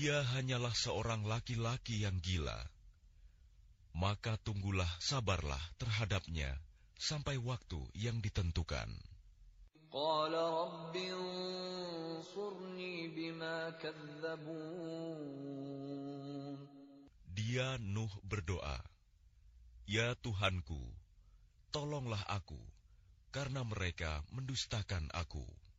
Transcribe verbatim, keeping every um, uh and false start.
Dia hanyalah seorang laki-laki yang gila. Maka tunggulah, sabarlah terhadapnya sampai waktu yang ditentukan. قال رب انصرني بما كذبون. Dia Nuh berdoa, "Ya Tuhanku, tolonglah aku, karena mereka mendustakan aku."